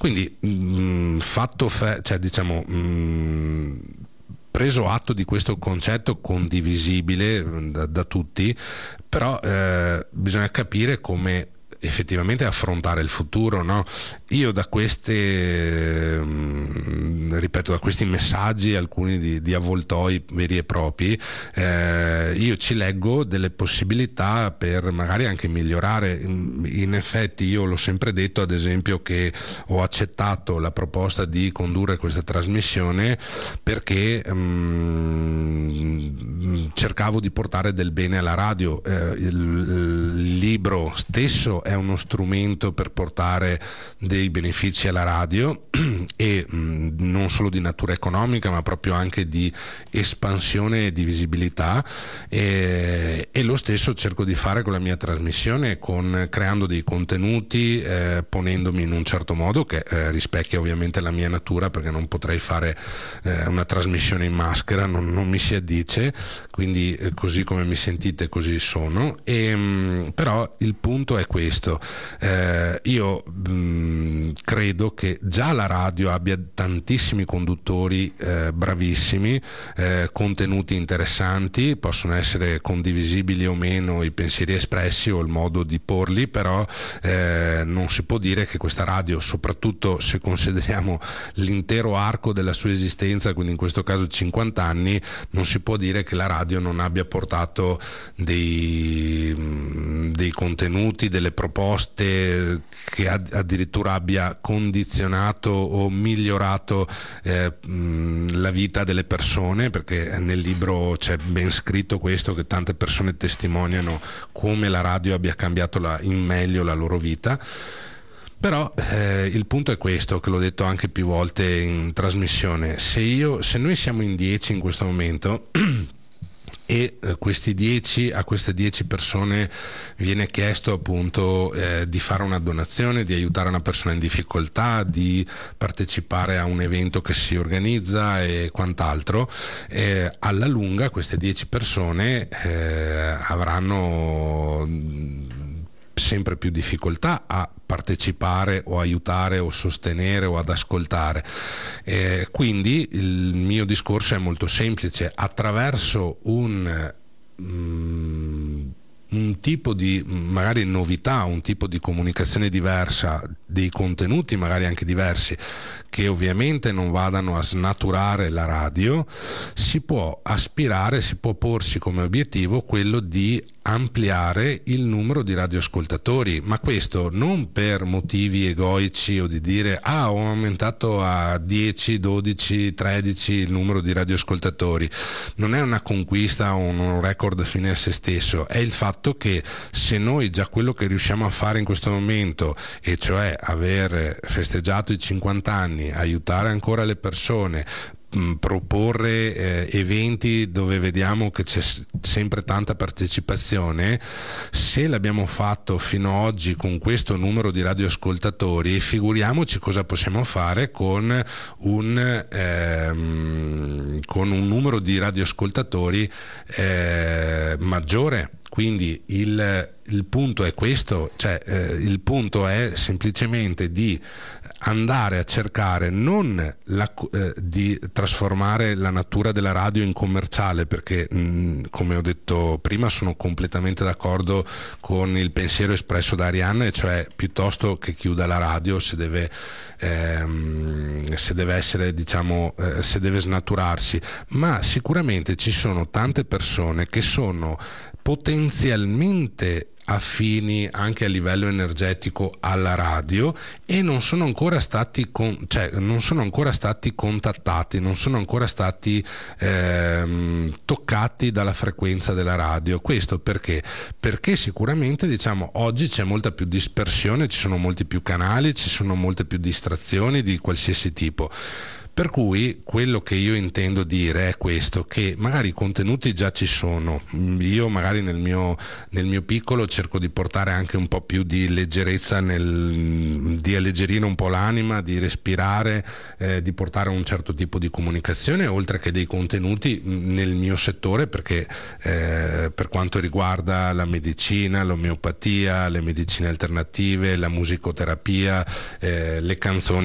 Quindi preso atto di questo concetto condivisibile da tutti, però bisogna capire come effettivamente affrontare il futuro, no? Io da questi messaggi, alcuni di avvoltoi veri e propri, io ci leggo delle possibilità per magari anche migliorare. In effetti io l'ho sempre detto, ad esempio, che ho accettato la proposta di condurre questa trasmissione perché cercavo di portare del bene alla radio. Il libro stesso è uno strumento per portare dei benefici alla radio e non solo di natura economica, ma proprio anche di espansione e di visibilità, e lo stesso cerco di fare con la mia trasmissione, creando dei contenuti, ponendomi in un certo modo che rispecchia ovviamente la mia natura, perché non potrei fare una trasmissione in maschera, non mi si addice, quindi così come mi sentite così sono. Però il punto è questo: io credo che già la radio abbia tantissimi conduttori bravissimi, contenuti interessanti, possono essere condivisibili o meno i pensieri espressi o il modo di porli, però non si può dire che questa radio, soprattutto se consideriamo l'intero arco della sua esistenza, quindi in questo caso 50 anni, non si può dire che la radio non abbia portato dei contenuti, delle proposte, che addirittura abbia condizionato o migliorato la vita delle persone, perché nel libro c'è ben scritto questo, che tante persone testimoniano come la radio abbia cambiato in meglio la loro vita. Però il punto è questo, che l'ho detto anche più volte in trasmissione: se noi siamo in 10 in questo momento e a queste 10 persone viene chiesto appunto di fare una donazione, di aiutare una persona in difficoltà, di partecipare a un evento che si organizza e quant'altro, alla lunga queste 10 persone avranno sempre più difficoltà a partecipare o aiutare o sostenere o ad ascoltare. Quindi il mio discorso è molto semplice: attraverso un tipo di magari novità, un tipo di comunicazione diversa, dei contenuti magari anche diversi, che ovviamente non vadano a snaturare la radio, si può aspirare, si può porsi come obiettivo quello di ampliare il numero di radioascoltatori, ma questo non per motivi egoici o di dire ho aumentato a 10, 12, 13 il numero di radioascoltatori. Non è una conquista o un record fine a se stesso, è il fatto che se noi già quello che riusciamo a fare in questo momento, e cioè aver festeggiato i 50 anni, aiutare ancora le persone, proporre eventi dove vediamo che c'è sempre tanta partecipazione, se l'abbiamo fatto fino ad oggi con questo numero di radioascoltatori, figuriamoci cosa possiamo fare con un numero di radioascoltatori maggiore. Quindi il punto è questo, il punto è semplicemente di andare a cercare non di trasformare la natura della radio in commerciale, perché come ho detto prima sono completamente d'accordo con il pensiero espresso da Arianna, e cioè piuttosto che chiuda la radio, se deve essere, se deve snaturarsi, ma sicuramente ci sono tante persone che sono potenzialmente affini anche a livello energetico alla radio e non sono ancora stati contattati, non sono ancora stati toccati dalla frequenza della radio. Questo perché sicuramente oggi c'è molta più dispersione, ci sono molti più canali, ci sono molte più distrazioni di qualsiasi tipo. Per cui quello che io intendo dire è questo, che magari i contenuti già ci sono, io magari nel mio piccolo cerco di portare anche un po' più di leggerezza, di alleggerire un po' l'anima, di respirare, di portare un certo tipo di comunicazione, oltre che dei contenuti nel mio settore, perché per quanto riguarda la medicina, l'omeopatia, le medicine alternative, la musicoterapia, le canzoni